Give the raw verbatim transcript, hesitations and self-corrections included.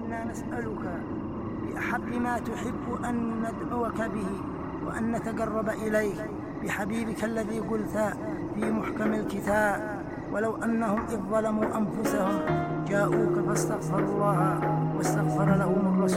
إنا نسألك بأحب ما تحب أن ندعوك به وأن نتقرب إليك بحبيبك الذي قلت في محكم الكتاب: ولو أنهم إذ ظلموا أنفسهم جاءوك فاستغفروا الله واستغفر لهم الرسول